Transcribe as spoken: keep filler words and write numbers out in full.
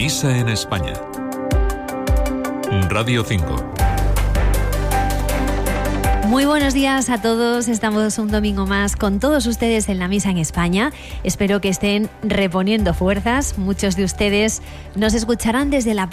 Misa en España. Radio cinco. Muy buenos días a todos, estamos un domingo más con todos ustedes en la Misa en España. Espero que estén reponiendo fuerzas, muchos de ustedes nos escucharán desde la